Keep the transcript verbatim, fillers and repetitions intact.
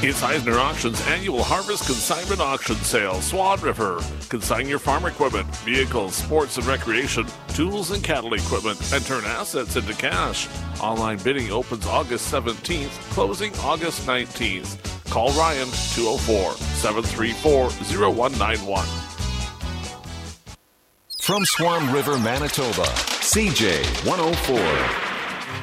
It's Eisner Auction's annual Harvest Consignment Auction Sale. Swan River. Consign your farm equipment, vehicles, sports and recreation, tools and cattle equipment, and turn assets into cash. Online bidding opens August seventeenth, closing August nineteenth. Call Ryan two oh four, seven three four, oh one nine one. From Swan River, Manitoba, C J one oh four.